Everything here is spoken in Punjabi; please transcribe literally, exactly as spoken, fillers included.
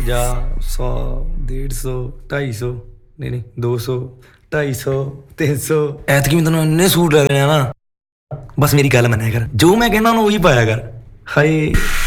ਪੰਜਾਹ ਸੌ ਡੇਢ ਸੌ ਢਾਈ ਸੌ ਨਹੀਂ ਨਹੀਂ ਦੋ ਸੌ ਢਾਈ ਸੌ ਤਿੰਨ ਸੌ ਐਤਕੀ ਮੈਂ ਤੈਨੂੰ ਇੰਨੇ ਸੂਟ ਲੈ ਦੇਣੇ ਆ ਨਾ। ਬਸ ਮੇਰੀ ਗੱਲ ਮੰਨਿਆ ਕਰ, ਜੋ ਮੈਂ ਕਹਿੰਦਾ ਉਹਨੂੰ ਉਹੀ ਪਾਇਆ ਕਰ। ਹਾਏ